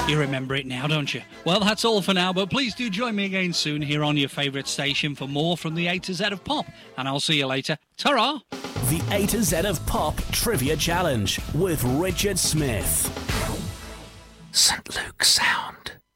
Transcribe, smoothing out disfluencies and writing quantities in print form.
You remember it now, don't you? Well, that's all for now, but please do join me again soon here on your favourite station for more from the A to Z of Pop. And I'll see you later. Ta-ra! The A to Z of Pop Trivia Challenge with Richard Smith. St. Luke's Sound.